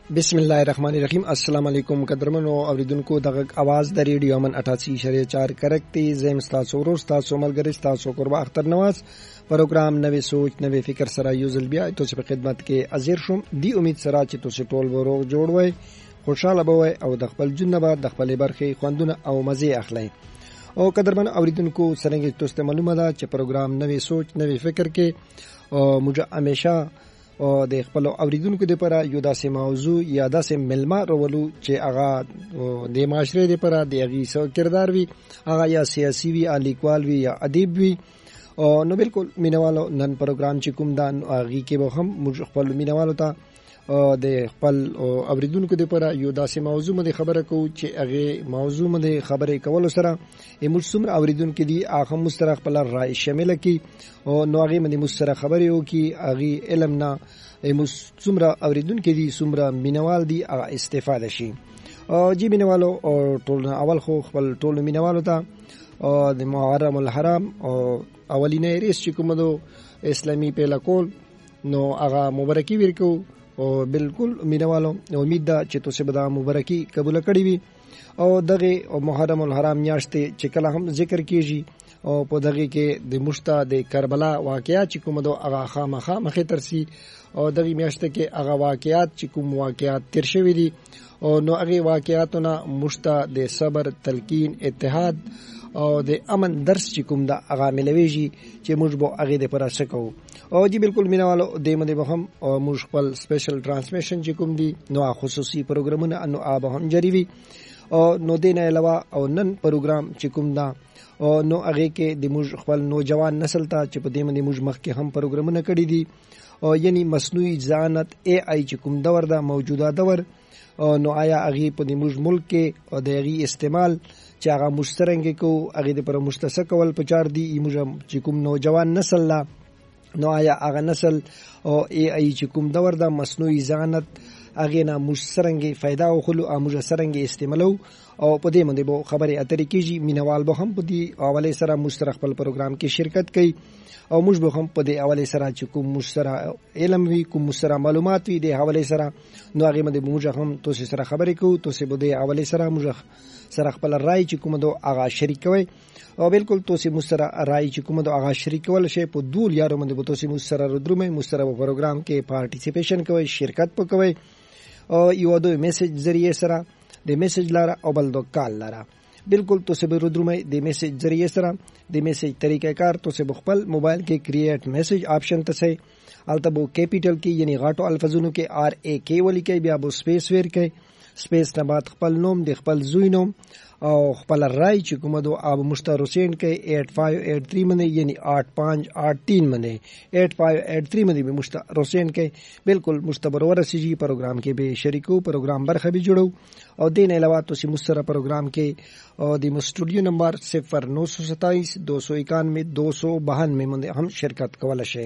بسم الله الرحمن الرحیم. السلام علیکم قدرمنو اوریدونکو. دغه आवाज د ریډیو امن 88.4 کرکتی زم تاسو ورو تاسو ملګری تاسو قربا اختر نواز پروګرام نوې سوچ نوې فکر سره یو ځل بیا تاسو په خدمت کې حاضر شوم. دی امید سره چې تاسو ټول ورو جوړ وای، خوشاله بوي او د خپل جون بعد د خپل برخي خوندونه او مزه اخلي. او قدرمنو اوریدونکو څنګه تاسو معلومه ده چې پروګرام نوې سوچ نوې فکر کې موږ همیشه او د خپل اوریدونکو لپاره یو داسې موضوع یا داسې ملما رولو چې هغه د معاشره لپاره د هغه سو کردار وي، هغه یا سیاسي وي، لیکوال وي یا ادیب وي. او نو بالکل مینوالو نن پروګرام چې کوم دا هغه کې به هم موږ خپل مینوالو ته د خپل اوریدونکو لپاره یو داسې موضوع مده خبره کوو چې هغه موضوع مده خبرې کول سره موږ څومره اوریدونکو دي هغه مسترخ خپل رائے شامل کی او نو هغه مده مسترخ خبرې وو کی هغه علم نه موږ څومره اوریدونکو دي څومره مینوال دي هغه استفاده شي. او جی مینوالو او ټول اول خو خپل ټول مینوالو ته د محرم الحرام او اولینې ریس چې کوم دو اسلامي پیله کول نو هغه مبارکي ورکو. او بالکل مینوالو امید ده چې تاسو به دا مبارکي قبول کړئ وي. او دغه محرم الحرام میاشتې چې کله هم ذکر کیږي او په دغه کې د مشتا د کربلا واقعات چې کوم دو هغه خامخا مخې ترسي او دغه میاشتې کې هغه واقعات چې کوم واقعات تیر شوی دي او نو هغه واقعاتونه مشتا د صبر، تلقین، اتحاد او د امن درس چې کوم دا هغه ملويږي چې موږ به هغه د پر اسکو. او جی بالکل مینوالو د مده به هم موږ خپل سپیشل ترانسمیشن چې کوم دي نو خصوصي پروګرامونه انو اب هم جاری وي. او نو دینه علاوه او نن پروګرام چې کوم دا او نو هغه کې د موږ خپل نوجوان نسل ته چې په دې باندې موږ مخکې هم پروګرامونه کړی دي او یعنی مصنوعي ذهانت AI چې کوم دور دا موجوده دور نو آیا هغه په دې موږ ملک کې او د هغه استعمال چې هغه مشترک کو هغه د پر مشتسک کول پچار دی موږ چې کوم نوجوان نسل لا نو آیا هغه نسل او AI چې کوم دور دا مصنوعي ذهانت هغه نه مشترک فائدہ او خلو موږ سرنګ استعمالو او په دې باندې به خبرې اترې کیږي. مینوال به هم په دې حواله سره مشترک خپل پروګرام کې شرکت کوي او موږ به هم په دې حواله سره چې کوم مشترک علم وی کوم مشترک معلومات وی د حواله سره نو هغه باندې موږ هم تاسو سره خبرې کوو. تاسو به د حواله سره موږ سره خپل رائے چې کوم دو هغه شریکوي او بالکل تاسو مستره رائے چې کوم دو هغه شریکول شي په دول یارو باندې تاسو مستره ردرومه مستره پروګرام کې پارټیسیپیشن کوي، شرکت وکوي او یو دو میسج ذریعہ سره د میسج لاره او بل دو کال لاره بالکل تاسو به ردرومه د میسج ذریعہ سره د میسج طریقہ کار تاسو خپل موبایل کې کریټ میسج آپشن ته سي التبو کیپیټل کې یعنی غاټو الفاظونو کې RAK ولی کې بیا بو سپیس ور کې سپیس نه بعد خپل نوم د خپل زوی نوم او خپل رائے چې کوم دو اب مشترک سینډ کې 8583 باندې یعنی 8583 باندې 8583 باندې به مشترک سینډ کې بالکل مستبر ورسیږي. پروګرام کې به شریکو پروګرام برخه به جوړو او دین علاوه تاسو مستر پروګرام کې او د سټوډیو نمبر 0927 291 292 باندې هم شرکت کولای شئ.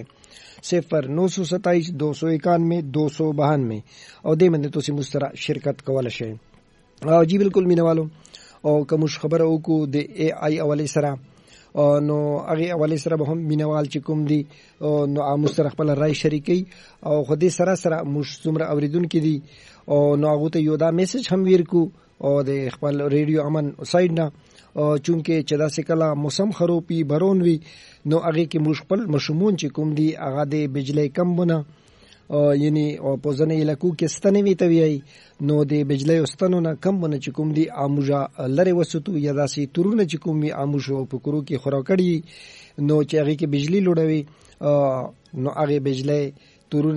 0927 291 292 او دې باندې تاسو مستر شرکت کولای شئ. او جی بالکل مینوالو او کوم خبره وکړو د AI اولی سره نو هغه اولی سره به هم مینوال چې کوم دي نو مسترخ خپل رائے شریکي او خو دې سره سره موږ څومره اوریدونکو دي او نو هغه ته یو دا میسج هم ورکو او د خپل ریډیو امن سایډ نه چونکه چې دا سکلا موسم خروپی برون وی نو هغه کې موږ خپل مشمون چې کوم دي هغه د بجلی کم بونه یعنی او په ځنې علاقو کې ستنوي ته وی نو د بجلی واستنو نه کم بونه چې کوم دي اموجا لری وسوتو یا داسې تورونه چې کوم وی اموجو په کورو کې خوراکړي نو چې هغه کې بجلی لوړوي نو هغه بجلی تورونه